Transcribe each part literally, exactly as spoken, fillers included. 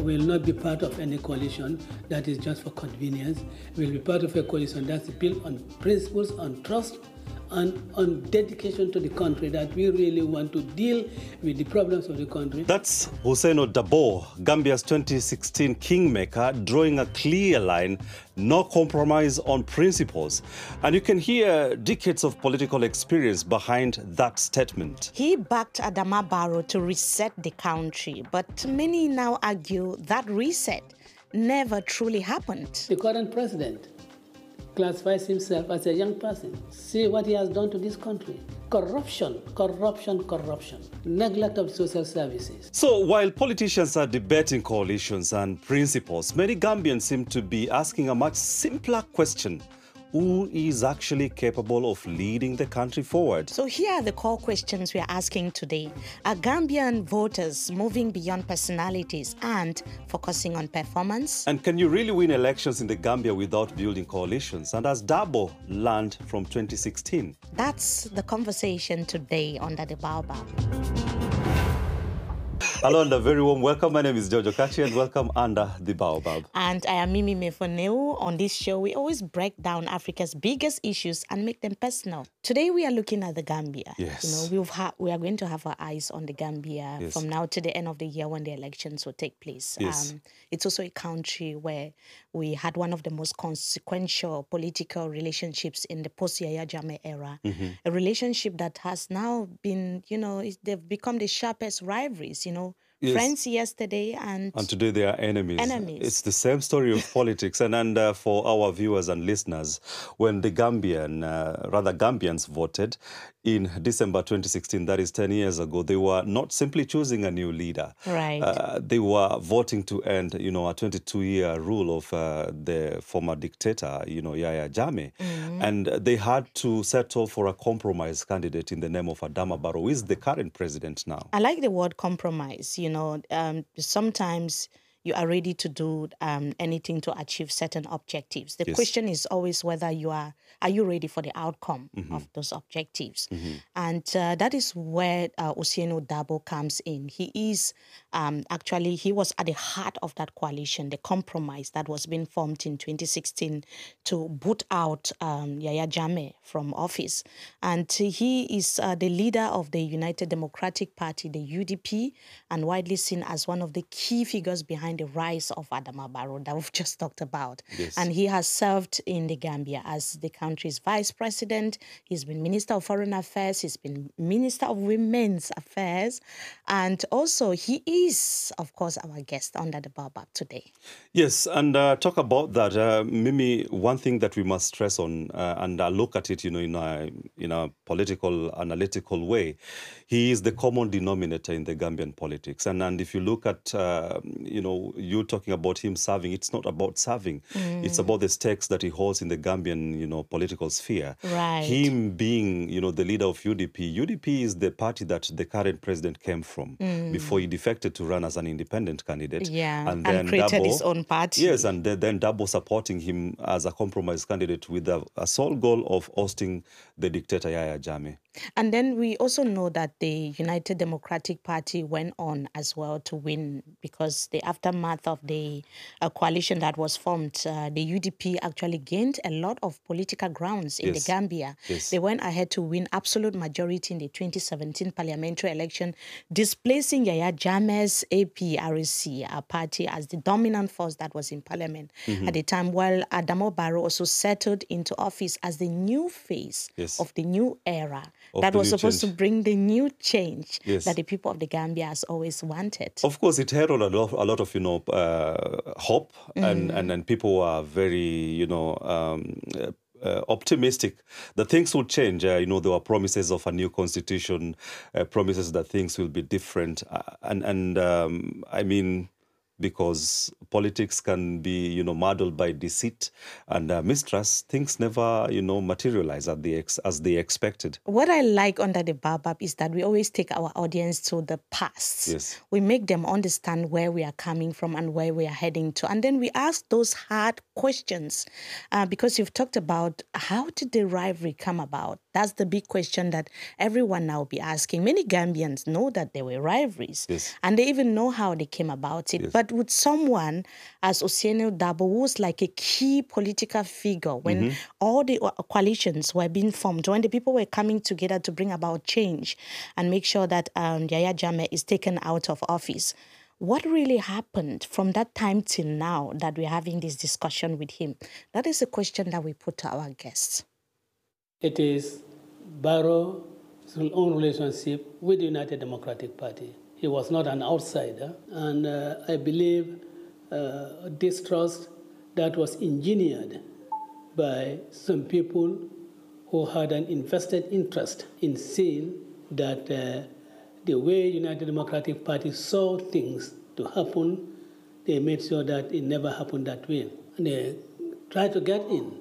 will not be part of any coalition that is just for convenience. We will be part of a coalition that's built on principles, on trust, and on dedication to the country, that we really want to deal with the problems of the country. That's Ousainou Darboe, Gambia's twenty sixteen kingmaker, drawing a clear line, no compromise on principles. And you can hear decades of political experience behind that statement. He backed Adama Barrow to reset the country, but many now argue that reset never truly happened. The current president classifies himself as a young person. See what he has done to this country. Corruption, corruption, corruption. Neglect of social services. So while politicians are debating coalitions and principles, many Gambians seem to be asking a much simpler question. Who is actually capable of leading the country forward? So here are the core questions we are asking today. Are Gambian voters moving beyond personalities and focusing on performance? And can you really win elections in the Gambia without building coalitions? And has Darboe learned from twenty sixteen? That's the conversation today under the Baobab. Hello and a very warm welcome. My name is Jojo Kachi and welcome under the Baobab. And I am Mimi Mefoneu. On this show, we always break down Africa's biggest issues and make them personal. Today, we are looking at the Gambia. Yes. You know, we've ha- we are going to have our eyes on the Gambia Yes. from now to the end of the year when the elections will take place. Yes. Um, it's also a country where we had one of the most consequential political relationships in the post-Yaya Jammeh era. Mm-hmm. A relationship that has now been, you know, they've become the sharpest rivalries, you know. Yes. Friends yesterday and... And today they are enemies. Enemies. It's the same story of politics. And, and uh, for our viewers and listeners, when the Gambian, uh, rather Gambians voted in December twenty sixteen, that is ten years ago, they were not simply choosing a new leader. Right. Uh, they were voting to end, you know, a twenty-two-year rule of uh, the former dictator, you know, Yaya Jammeh. Mm-hmm. And they had to settle for a compromise candidate in the name of Adama Barrow, who is the current president now. I like the word compromise. You know, um, sometimes you are ready to do um, anything to achieve certain objectives. The Yes. question is always whether you are, are you ready for the outcome mm-hmm. of those objectives? Mm-hmm. And uh, that is where uh, Ousainou Darboe comes in. He is um, actually, he was at the heart of that coalition, the compromise that was being formed in twenty sixteen to boot out um, Yaya Jammeh from office. And he is uh, the leader of the United Democratic Party, the U D P, and widely seen as one of the key figures behind the rise of Adama Barrow that we've just talked about. Yes. And he has served in the Gambia as the country's vice president. He's been Minister of Foreign Affairs. He's been Minister of Women's Affairs. And also he is, of course, our guest under the Baobab today. Yes, and uh, talk about that. Uh, Mimi, one thing that we must stress on, uh, and uh, look at it, you know, in a, in a political, analytical way, he is the common denominator in the Gambian politics. And, and if you look at, uh, you know, you talking about him serving, it's not about serving. Mm. It's about the stakes that he holds in the Gambian, you know, political sphere. Right. Him being, you know, the leader of U D P. U D P is the party that the current president came from mm. before he defected to run as an independent candidate. Yeah, and, and then created Darboe, his own party. Yes, and then, then Darboe supporting him as a compromise candidate with a, a sole goal of ousting the dictator Yaya Jammeh. And then we also know that the United Democratic Party went on as well to win because the aftermath of the uh, coalition that was formed, uh, the U D P actually gained a lot of political grounds in Yes. the Gambia. Yes. They went ahead to win absolute majority in the twenty seventeen parliamentary election, displacing Yaya Jammeh's A P R C, a party, as the dominant force that was in parliament mm-hmm. at the time, while Adama Barrow also settled into office as the new face Yes. of the new era. Of that the was new supposed change. to bring the new change Yes. that the people of the Gambia has always wanted. Of course, it heralded a lot, a lot of, you know, uh, hope, mm. and, and and people are very, you know, um, uh, uh, optimistic that things will change. Uh, you know, there were promises of a new constitution, uh, promises that things will be different, uh, and and um, I mean, because politics can be, you know, muddled by deceit and uh, mistrust, things never, you know, materialize as they, ex- as they expected. What I like under the Baobab is that we always take our audience to the past. Yes. We make them understand where we are coming from and where we are heading to. And then we ask those hard questions uh, because you've talked about how did the rivalry come about? That's the big question that everyone now will be asking. Many Gambians know that there were rivalries Yes. and they even know how they came about it. Yes. But But with someone as Oceano Dabo, who was like a key political figure when mm-hmm. all the coalitions were being formed, when the people were coming together to bring about change and make sure that um, Yahya Jammeh is taken out of office, what really happened from that time till now that we're having this discussion with him? That is a question that we put to our guests. It is Barrow's own relationship with the United Democratic Party. He was not an outsider, and uh, I believe uh, distrust that was engineered by some people who had an invested interest in seeing that uh, the way United Democratic Party saw things to happen, they made sure that it never happened that way. And they tried to get in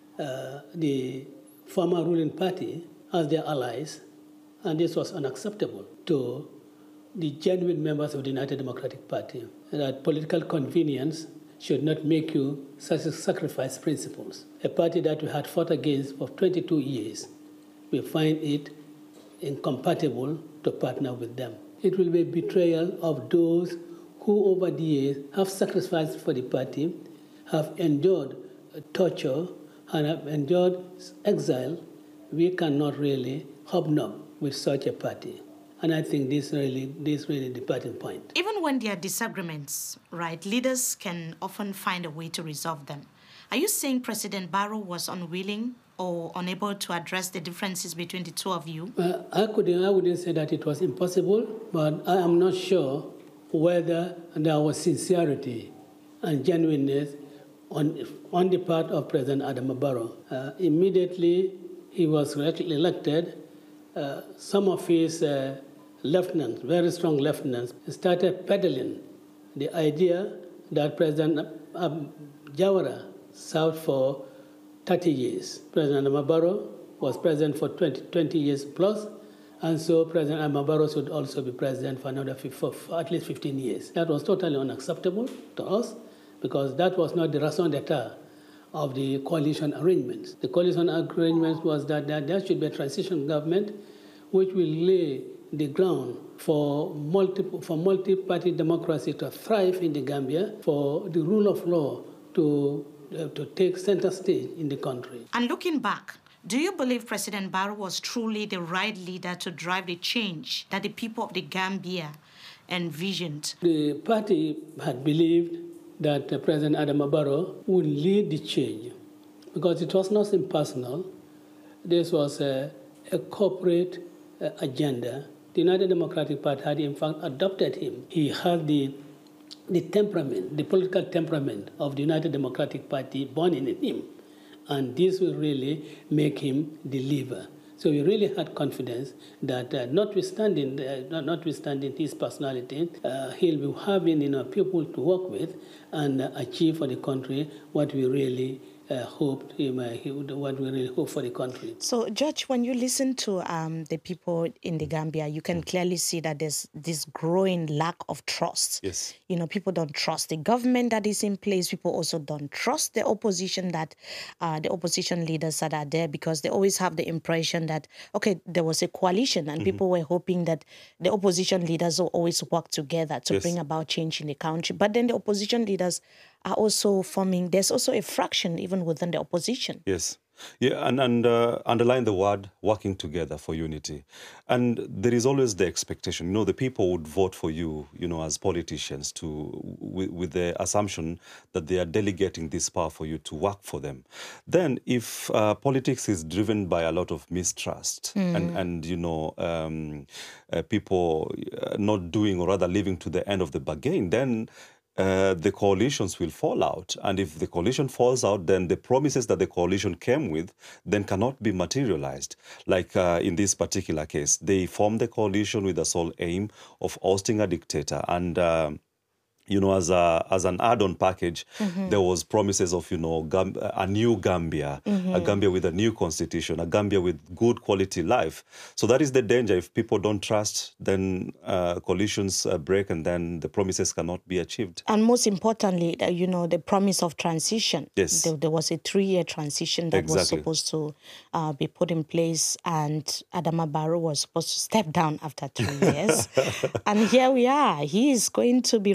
uh, the former ruling party as their allies, and this was unacceptable to the genuine members of the United Democratic Party. That political convenience should not make you sacrifice principles. A party that we had fought against for twenty-two years, we find it incompatible to partner with them. It will be a betrayal of those who over the years have sacrificed for the party, have endured torture, and have endured exile. We cannot really hobnob with such a party. And I think this really, this really the departing point. Even when there are disagreements, right, leaders can often find a way to resolve them. Are you saying President Barrow was unwilling or unable to address the differences between the two of you? Uh, I couldn't, I wouldn't say that it was impossible, but I am not sure whether there was sincerity and genuineness on, on the part of President Adama Barrow. Uh, immediately he was elected, uh, some of his uh, lieutenants, very strong lieutenants, started peddling the idea that President um, Jawara served for thirty years. President Adama Barrow was president for twenty, twenty years plus, and so President Adama Barrow should also be president for another for, for at least fifteen years. That was totally unacceptable to us because that was not the raison d'etre of the coalition arrangements. The coalition arrangements was that there should be a transition government which will lay the ground for multiple for multi-party democracy to thrive in the Gambia, for the rule of law to uh, to take center stage in the country. And looking back, do you believe President Barrow was truly the right leader to drive the change that the people of the Gambia envisioned? The party had believed that uh, President Adama Barrow would lead the change because it was not impersonal. This was a, a corporate uh, agenda. The United Democratic Party had in fact adopted him. He had the, the temperament, the political temperament of the United Democratic Party born in him. And this will really make him deliver. So we really had confidence that uh, notwithstanding, uh, notwithstanding his personality, uh, he'll be having you know, people to work with and uh, achieve for the country what we really uh, hoped him, uh, he would, what we really hope for the country. So, Judge, when you listen to um, the people in the Gambia, you can clearly see that there's this growing lack of trust. Yes. You know, people don't trust the government that is in place. People also don't trust the opposition that uh, the opposition leaders that are there because they always have the impression that, okay, there was a coalition and mm-hmm. people were hoping that the opposition leaders will always work together to yes. bring about change in the country. But then the opposition leaders are also forming, there's also a fraction even within the opposition. Yes. Yeah, and, and uh, underline the word working together for unity. And there is always the expectation, you know, the people would vote for you, you know, as politicians to with, with the assumption that they are delegating this power for you to work for them. Then if uh, politics is driven by a lot of mistrust mm. and, and, you know, um, uh, people not doing or rather living to the end of the bargain, then Uh, the coalitions will fall out. And if the coalition falls out, then the promises that the coalition came with then cannot be materialized. Like uh, in this particular case, they formed the coalition with the sole aim of ousting a dictator. And uh, you know, as a as an add-on package, mm-hmm. there was promises of, you know, Gam- a new Gambia, mm-hmm. a Gambia with a new constitution, a Gambia with good quality life. So that is the danger. If people don't trust, then uh, coalitions uh, break and then the promises cannot be achieved. And most importantly, uh, you know, the promise of transition. Yes. There, there was a three-year transition that exactly. was supposed to uh, be put in place, and Adama Barrow was supposed to step down after three years. And here we are. He is going to be running again.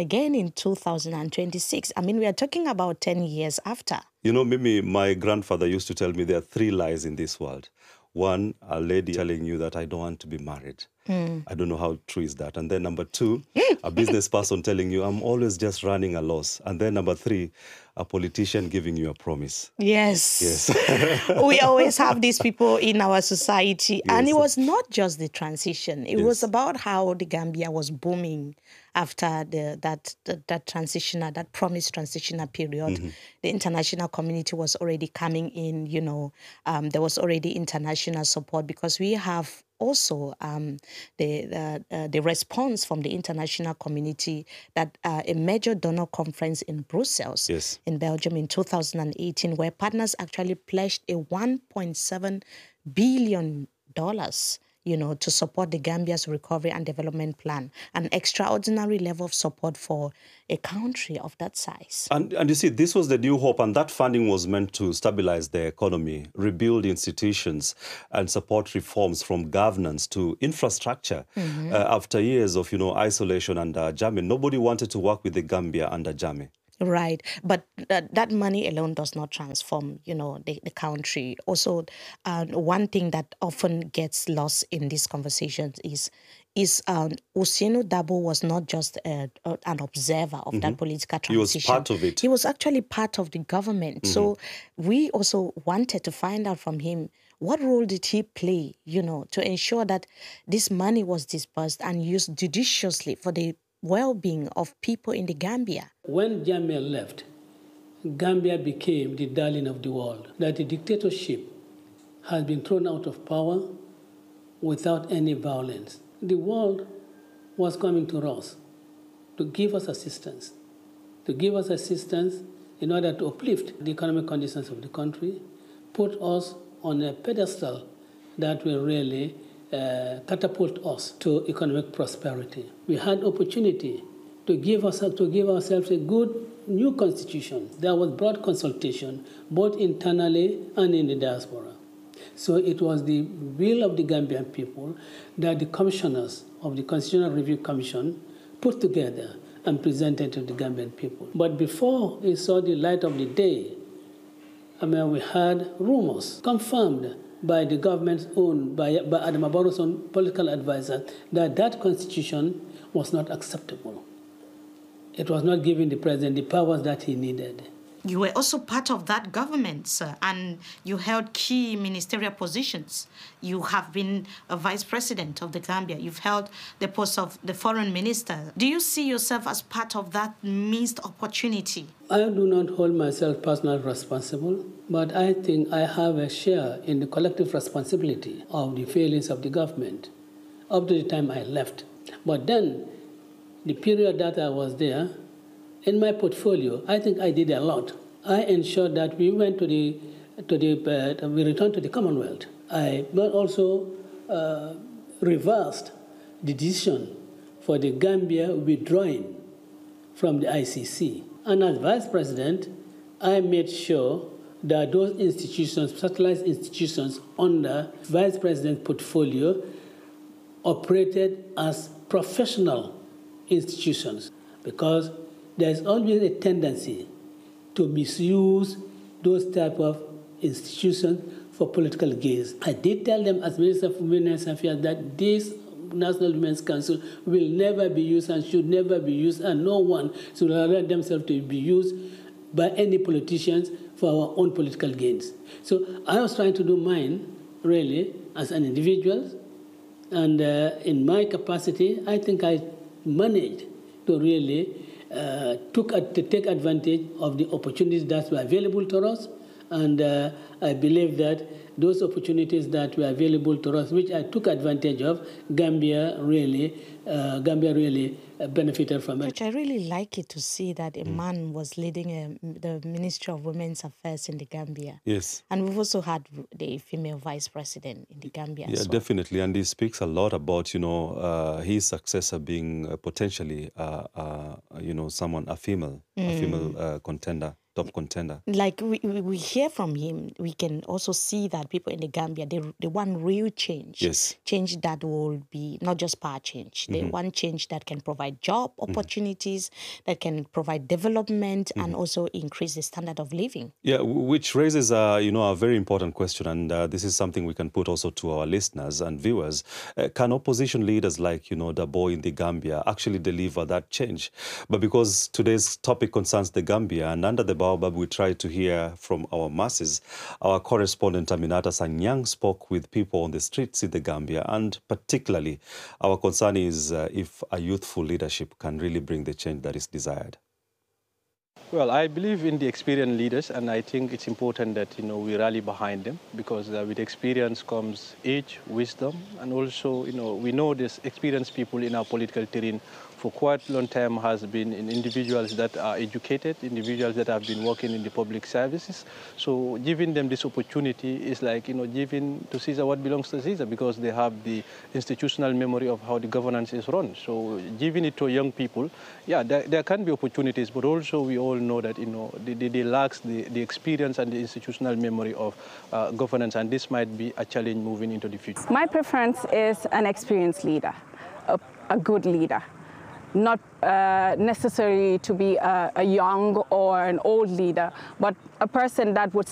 again in two thousand twenty-six. I mean, we are talking about ten years after. You know, Mimi, my grandfather used to tell me there are three lies in this world. One, a lady telling you that I don't want to be married. Mm. I don't know how true is that. And then number two, a business person telling you I'm always just running a loss. And then number three, a politician giving you a promise. Yes. Yes. We always have these people in our society. Yes. And it was not just the transition. It Yes. was about how the Gambia was booming after the, that, that, that transitional, that promised transitional period. Mm-hmm. The international community was already coming in, you know, um, there was already international support because we have also um, the the, uh, the response from the international community that uh, a major donor conference in Brussels, yes. in Belgium in two thousand eighteen, where partners actually pledged a one point seven billion dollars, you know, to support the Gambia's recovery and development plan, an extraordinary level of support for a country of that size. And, and you see, this was the new hope, and that funding was meant to stabilize the economy, rebuild institutions, and support reforms from governance to infrastructure. Mm-hmm. Uh, after years of, you know, isolation under Jammeh, nobody wanted to work with the Gambia under Jammeh. Right. But that, that money alone does not transform, you know, the, the country. Also, uh, one thing that often gets lost in these conversations is is um, Ousainou Darboe was not just a, a, an observer of mm-hmm. that political transition. He was part of it. He was actually part of the government. Mm-hmm. So we also wanted to find out from him, what role did he play, you know, to ensure that this money was disbursed and used judiciously for the well-being of people in the Gambia. When Jammeh left, Gambia became the darling of the world, that the dictatorship has been thrown out of power without any violence. The world was coming to us to give us assistance, to give us assistance in order to uplift the economic conditions of the country, put us on a pedestal that will really Uh, catapult us to economic prosperity. We had opportunity to give us to give ourselves a good new constitution. There was broad consultation, both internally and in the diaspora. So it was the will of the Gambian people that the commissioners of the Constitutional Review Commission put together and presented to the Gambian people. But before it saw the light of the day, I mean, we had rumors confirmed by the government's own, by, by Adama Barrow's own political advisor, that that constitution was not acceptable. It was not giving the president the powers that he needed. You were also part of that government, sir, and you held key ministerial positions. You have been a vice president of the Gambia. You've held the post of the foreign minister. Do you see yourself as part of that missed opportunity? I do not hold myself personally responsible, but I think I have a share in the collective responsibility of the failings of the government up to the time I left. But then, the period that I was there, in my portfolio, I think I did a lot. I ensured that we went to the, to the, uh, we returned to the Commonwealth. I also uh, reversed the decision for the Gambia withdrawing from the I C C. And as vice president, I made sure that those institutions, satellite institutions under vice president's portfolio, operated as professional institutions, because there's always a tendency to misuse those type of institutions for political gains. I did tell them as Minister of Women's Affairs that this National Women's Council will never be used and should never be used, and no one should allow themselves to be used by any politicians for our own political gains. So I was trying to do mine, really, as an individual, and uh, in my capacity, I think I managed to really uh, took a, to take advantage of the opportunities that were available to us, and uh, I believe that those opportunities that were available to us, which I took advantage of, Gambia really, uh, Gambia really uh, benefited from it. Which I really like it to see that a mm. man was leading a, the Ministry of Women's Affairs in the Gambia. Yes. And we've also had the female vice president in the Gambia. Yeah, as well. Definitely. And he speaks a lot about, you know, uh, his successor being uh, potentially, uh, uh, you know, someone, a female, mm. a female uh, contender. top contender. Like we, we hear from him, we can also see that people in the Gambia, they, they want real change. Yes. Change that will be not just power change. They mm-hmm. want change that can provide job opportunities, mm-hmm. that can provide development, mm-hmm. and also increase the standard of living. Yeah, which raises a, you know, a very important question, and uh, this is something we can put also to our listeners and viewers. Uh, can opposition leaders like, you know, Dabo in the Gambia actually deliver that change? But because today's topic concerns the Gambia, and under the Baobab, we try to hear from our masses. Our correspondent Aminata Sanyang spoke with people on the streets in the Gambia, and particularly our concern is uh, if a youthful leadership can really bring the change that is desired. Well, I believe in the experienced leaders, and I think it's important that, you know, we rally behind them, because uh, with experience comes age, wisdom, and also, you know, we know there's experienced people in our political terrain for quite a long time has been in individuals that are educated, individuals that have been working in the public services. So giving them this opportunity is like, you know, giving to Caesar what belongs to Caesar, because they have the institutional memory of how the governance is run. So giving it to young people, yeah, there, there can be opportunities, but also we all know that, you know, they, they, they lack the, the experience and the institutional memory of uh, governance, and this might be a challenge moving into the future. My preference is an experienced leader, a, a good leader. Not uh, necessarily to be a, a young or an old leader, but a person that would